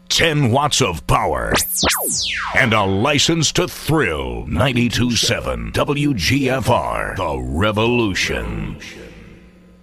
10 watts of power, and a license to thrill. 92.7 WGFR, The Revolution.